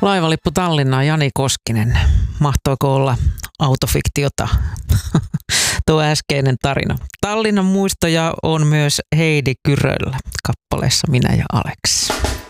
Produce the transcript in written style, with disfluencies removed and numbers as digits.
Laivalippu Tallinnaan, Jani Koskinen. Mahtoiko olla autofiktiota tuo äskeinen tarina? Tallinnan muistoja on myös Heidi Kyröllä kappaleessa Minä ja Alex.